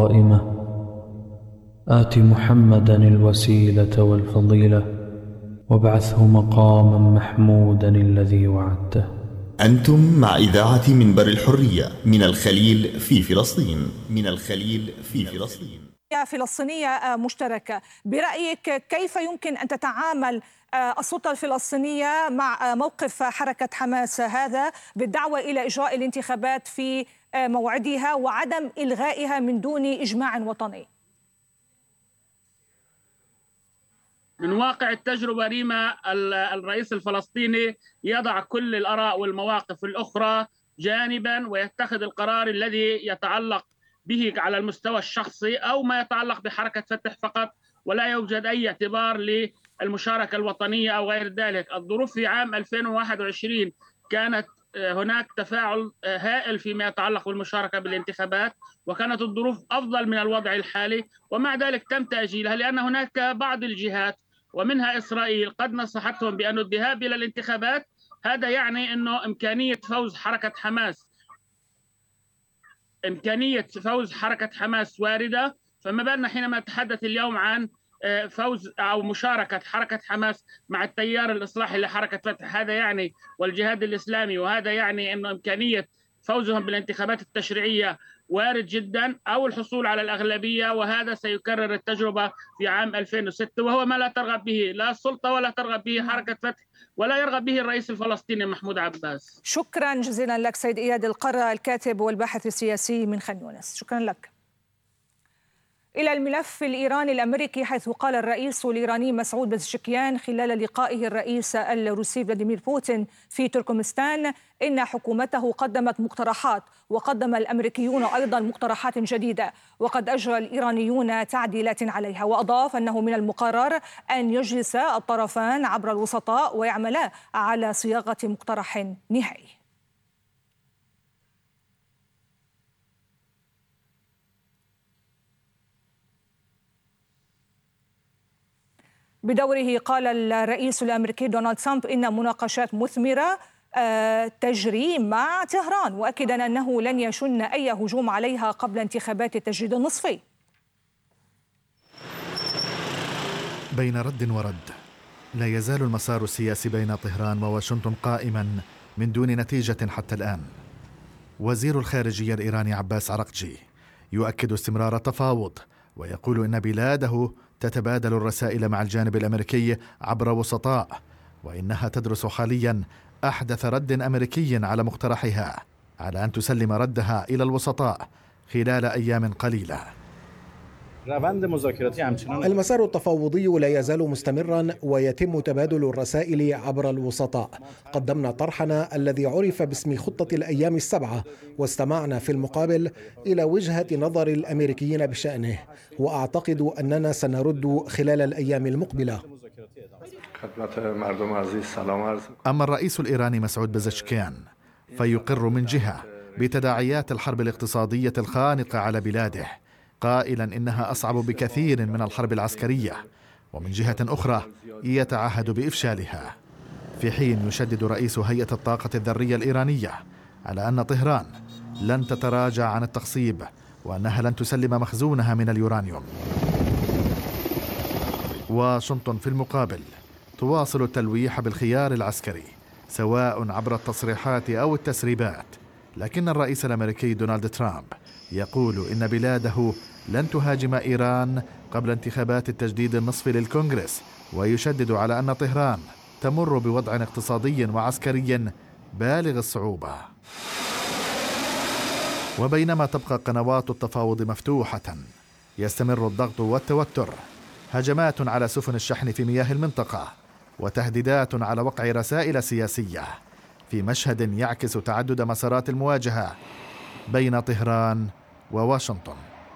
قائمة آت محمدا الوسيلة والفضيلة وابعثه مقاما محمودا الذي وعدته. أنتم مع إذاعة منبر الحرية من الخليل في فلسطين. فلسطينية مشتركة، برأيك كيف يمكن أن تتعامل السلطة الفلسطينية مع موقف حركة حماس هذا بالدعوة إلى إجراء الانتخابات في موعدها وعدم إلغائها من دون إجماع وطني؟ من واقع التجربة ريما، الرئيس الفلسطيني يضع كل الآراء والمواقف الأخرى جانبا ويتخذ القرار الذي يتعلق به على المستوى الشخصي أو ما يتعلق بحركة فتح فقط، ولا يوجد أي اعتبار للمشاركة الوطنية أو غير ذلك. الظروف في عام 2021 كانت هناك تفاعل هائل فيما يتعلق بالمشاركة بالانتخابات، وكانت الظروف أفضل من الوضع الحالي، ومع ذلك تم تأجيلها لأن هناك بعض الجهات ومنها إسرائيل قد نصحتهم بأن الذهاب إلى الانتخابات هذا يعني أنه إمكانية فوز حركة حماس واردة، فما بالنا حينما نتحدث اليوم عن فوز أو مشاركة حركة حماس مع التيار الإصلاحي لحركة فتح، هذا يعني والجهاد الإسلامي، وهذا يعني أن إمكانية فوزهم بالانتخابات التشريعية وارد جدا، أو الحصول على الأغلبية، وهذا سيكرر التجربة في عام 2006، وهو ما لا ترغب به لا السلطة ولا ترغب به حركة فتح ولا يرغب به الرئيس الفلسطيني محمود عباس. شكرا جزيلا لك سيد إياد القرة، الكاتب والباحث السياسي من خان يونس. شكرا لك. إلى الملف الإيراني الأمريكي، حيث قال الرئيس الإيراني مسعود بزشكيان خلال لقائه الرئيس الروسي فلاديمير بوتين في تركمانستان إن حكومته قدمت مقترحات، وقدم الأمريكيون أيضا مقترحات جديدة، وقد أجرى الإيرانيون تعديلات عليها. وأضاف أنه من المقرر أن يجلس الطرفان عبر الوسطاء ويعملا على صياغة مقترح نهائي. بدوره قال الرئيس الأمريكي دونالد ترامب إن مناقشات مثمرة تجري مع طهران، وأكد أنه لن يشن أي هجوم عليها قبل انتخابات التجديد النصفي. بين رد ورد، لا يزال المسار السياسي بين طهران وواشنطن قائما من دون نتيجة حتى الآن. وزير الخارجية الإيراني عباس عرقجي يؤكد استمرار التفاوض، ويقول إن بلاده تتبادل الرسائل مع الجانب الأمريكي عبر وسطاء، وإنها تدرس حاليا أحدث رد أمريكي على مقترحها على أن تسلم ردها إلى الوسطاء خلال أيام قليلة. المسار التفاوضي لا يزال مستمرا ويتم تبادل الرسائل عبر الوسطاء. قدمنا طرحنا الذي عرف باسم خطة الأيام السبعة، واستمعنا في المقابل إلى وجهة نظر الأمريكيين بشأنه، وأعتقد أننا سنرد خلال الأيام المقبلة. أما الرئيس الإيراني مسعود بزشكيان فيقر من جهة بتداعيات الحرب الاقتصادية الخانقة على بلاده، قائلا إنها أصعب بكثير من الحرب العسكرية، ومن جهة أخرى يتعهد بإفشالها، في حين يشدد رئيس هيئة الطاقة الذرية الإيرانية على أن طهران لن تتراجع عن التخصيب، وأنها لن تسلم مخزونها من اليورانيوم. واشنطن في المقابل تواصل التلويح بالخيار العسكري سواء عبر التصريحات أو التسريبات، لكن الرئيس الأمريكي دونالد ترامب يقول إن بلاده لن تهاجم إيران قبل انتخابات التجديد النصفي للكونغرس، ويشدد على أن طهران تمر بوضع اقتصادي وعسكري بالغ الصعوبة. وبينما تبقى قنوات التفاوض مفتوحة، يستمر الضغط والتوتر، هجمات على سفن الشحن في مياه المنطقة، وتهديدات على وقع رسائل سياسية، في مشهد يعكس تعدد مسارات المواجهة بين طهران وواشنطن.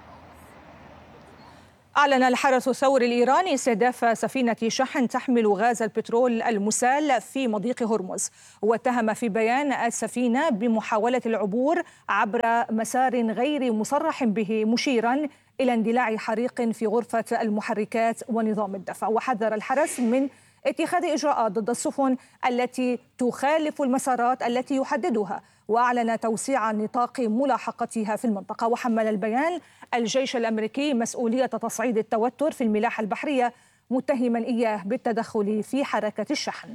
أعلن الحرس الثوري الإيراني استهداف سفينة شحن تحمل غاز البترول المسال في مضيق هرمز، واتهم في بيان السفينة بمحاولة العبور عبر مسار غير مصرح به، مشيرا إلى اندلاع حريق في غرفة المحركات ونظام الدفع. وحذر الحرس من اتخاذ إجراءات ضد السفن التي تخالف المسارات التي يحددها، وأعلن توسيع نطاق ملاحقتها في المنطقة. وحمل البيان الجيش الأمريكي مسؤولية تصعيد التوتر في الملاحة البحرية، متهما إياه بالتدخل في حركة الشحن.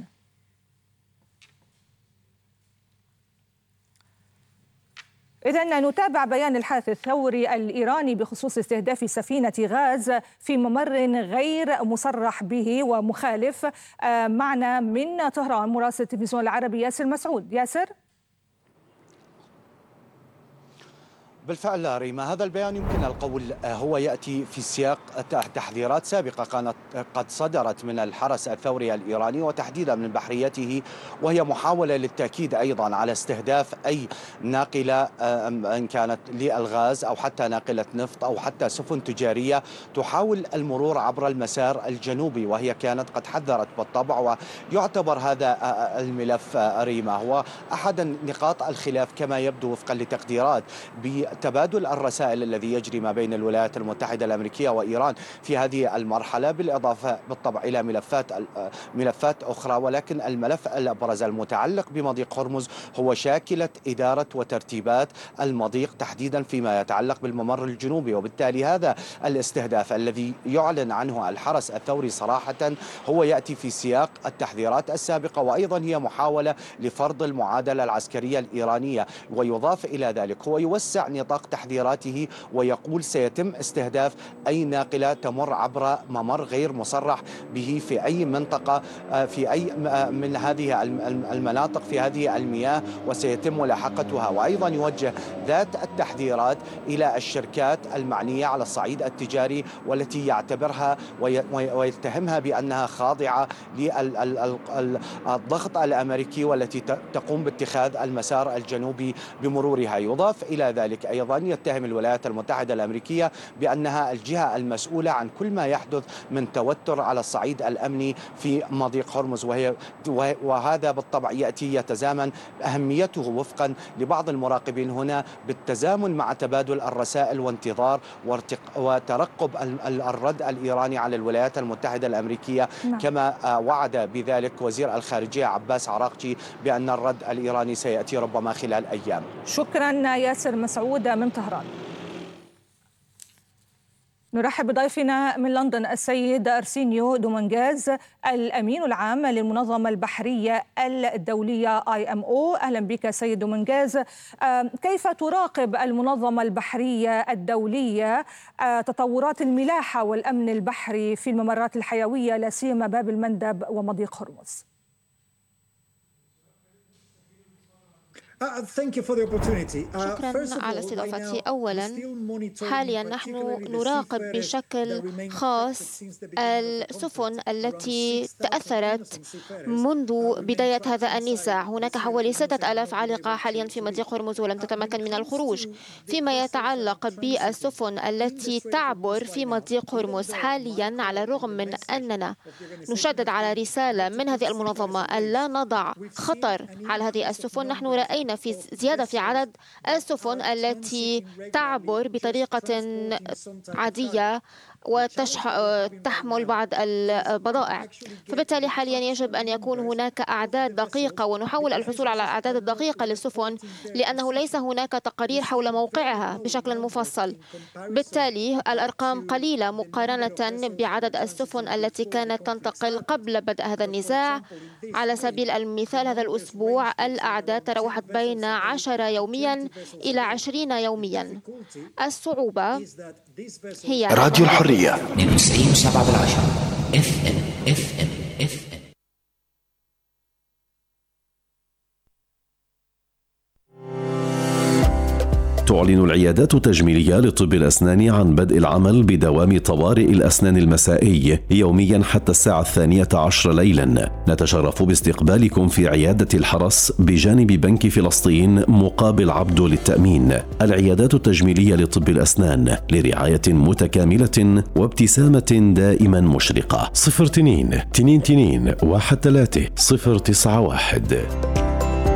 إذن نتابع بيان الحث الثوري الإيراني بخصوص استهداف سفينة غاز في ممر غير مصرح به ومخالف. معنا من طهران مراسل التلفزيون العربي ياسر مسعود. ياسر. بالفعل ريما، هذا البيان يمكن القول هو يأتي في سياق تحذيرات سابقة كانت قد صدرت من الحرس الثوري الإيراني وتحديدا من بحريته، وهي محاولة للتأكيد أيضا على استهداف أي ناقلة إن كانت للغاز أو حتى ناقلة نفط أو حتى سفن تجارية تحاول المرور عبر المسار الجنوبي، وهي كانت قد حذرت بالطبع. ويعتبر هذا الملف ريما هو أحد نقاط الخلاف كما يبدو وفقا لتقديرات تبادل الرسائل الذي يجري ما بين الولايات المتحدة الأمريكية وإيران في هذه المرحلة، بالإضافة بالطبع إلى ملفات أخرى. ولكن الملف الأبرز المتعلق بمضيق هرمز هو شاكلة إدارة وترتيبات المضيق تحديدا فيما يتعلق بالممر الجنوبي، وبالتالي هذا الاستهداف الذي يعلن عنه الحرس الثوري صراحة هو يأتي في سياق التحذيرات السابقة، وأيضا هي محاولة لفرض المعادلة العسكرية الإيرانية. ويضاف إلى ذلك هو يوسع نطاق تحذيراته ويقول سيتم استهداف أي ناقلة تمر عبر ممر غير مصرح به في أي منطقة في أي من هذه المناطق في هذه المياه، وسيتم ملاحقتها. وأيضا يوجه ذات التحذيرات إلى الشركات المعنية على الصعيد التجاري والتي يعتبرها ويتهمها بأنها خاضعة للضغط الأمريكي والتي تقوم باتخاذ المسار الجنوبي بمرورها. يضاف إلى ذلك أيضا يتهم الولايات المتحدة الأمريكية بأنها الجهة المسؤولة عن كل ما يحدث من توتر على الصعيد الأمني في مضيق هرمز، وهذا بالطبع يتزامن أهميته وفقا لبعض المراقبين هنا بالتزامن مع تبادل الرسائل وانتظار وترقب الرد الإيراني على الولايات المتحدة الأمريكية، كما وعد بذلك وزير الخارجية عباس عراقجي بأن الرد الإيراني سيأتي ربما خلال أيام. شكرا ياسر مسعود من طهران. نرحب بضيفنا من لندن السيد أرسينيو دومنغاز الأمين العام للمنظمة البحرية الدولية IMO. أهلا بك سيد دومنغاز. كيف تراقب المنظمة البحرية الدولية تطورات الملاحة والأمن البحري في الممرات الحيوية لا سيما باب المندب ومضيق هرمز؟ شكرا على استضافتي. أولا، حاليا نحن نراقب بشكل خاص السفن التي تأثرت منذ بداية هذا النزاع. هناك حوالي 6000 عالقة حاليا في مضيق هرمز ولم تتمكن من الخروج. فيما يتعلق بالسفن التي تعبر في مضيق هرمز حاليا، على الرغم من أننا نشدد على رسالة من هذه المنظمة ألا نضع خطر على هذه السفن، نحن رأينا في زيادة في عدد السفن التي تعبر بطريقة عادية وتحمل بعض البضائع. فبالتالي حاليا يجب أن يكون هناك أعداد دقيقة، ونحاول الحصول على الأعداد الدقيقة للسفن لأنه ليس هناك تقارير حول موقعها بشكل مفصل. بالتالي الأرقام قليلة مقارنة بعدد السفن التي كانت تنتقل قبل بدء هذا النزاع. على سبيل المثال هذا الأسبوع الأعداد تراوحت بين 10 يوميا إلى 20 يوميا. الصعوبة هي راديو الحرية 92.7 FM. تعلن العيادات التجميلية لطب الأسنان عن بدء العمل بدوام طوارئ الأسنان المسائي يوميا حتى الساعة 12 ليلا. نتشرف باستقبالكم في عيادة الحرس بجانب بنك فلسطين مقابل عبده للتأمين. العيادات التجميلية لطب الأسنان لرعاية متكاملة وابتسامة دائما مشرقة. 02 2 2 1 3 091.